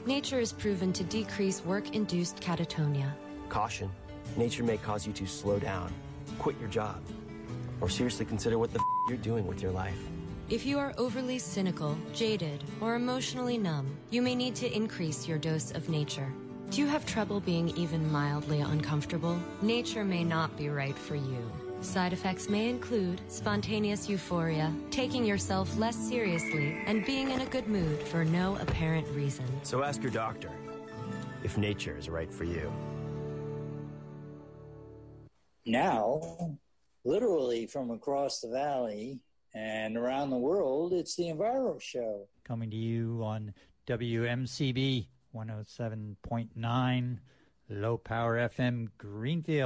Nature is proven to decrease work-induced catatonia. Caution. Nature may cause you to slow down, quit your job, or seriously consider what the you're doing with your life. If you are overly cynical, jaded, or emotionally numb, you may need to increase your dose of nature. Do you have trouble being even mildly uncomfortable? Nature may not be right for you. Side effects may include spontaneous euphoria, taking yourself less seriously, and being in a good mood for no apparent reason. So ask your doctor if nature is right for you. Now, literally from across the valley and around the world, it's the Enviro Show. Coming to you on WMCB 107.9, Low Power FM, Greenfield.